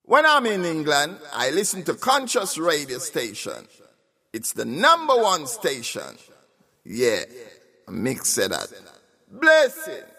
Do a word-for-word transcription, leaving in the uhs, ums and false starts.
When I'm in England, I listen to Conscious Radio Station. It's the number one station. Yeah, Mick said that. Blessing.